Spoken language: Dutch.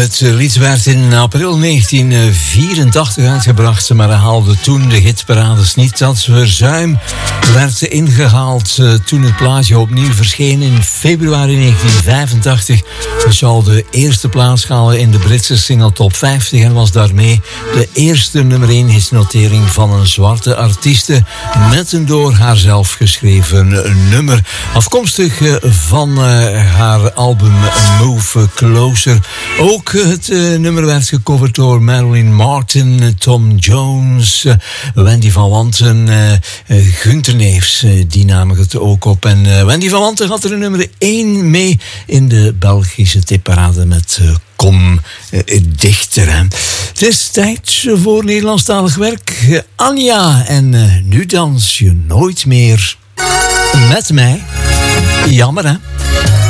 Het lied werd in april 1984 uitgebracht, maar haalde toen de hitparades niet. Dat verzuim werd ingehaald toen het plaatje opnieuw verscheen in februari 1985. Het zou de eerste plaats halen in de Britse single top 50 en was daarmee de eerste nummer 1 hitnotering van een zwarte artieste met een door haarzelf geschreven nummer. Afkomstig van haar album Move Closer. Ook het nummer werd gecoverd door Marilyn Martin, Tom Jones, Wendy van Wanten, Gunther Neefs, die namen het ook op. En Wendy van Wanten had er een nummer 1 mee in de Belgische tipparade met Kom dichter. Hè. Het is tijd voor Nederlandstalig werk. Anja, en nu dans je nooit meer met mij. Jammer, hè?